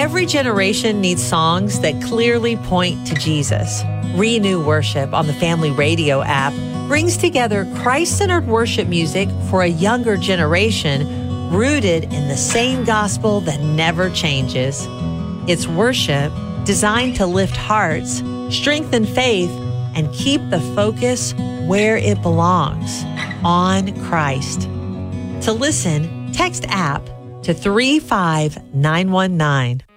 Every generation needs songs that clearly point to Jesus. Renew Worship on the Family Radio app brings together Christ-centered worship music for a younger generation rooted in the same gospel that never changes. It's worship designed to lift hearts, strengthen faith, and keep the focus where it belongs, on Christ. To listen, text app to 35919.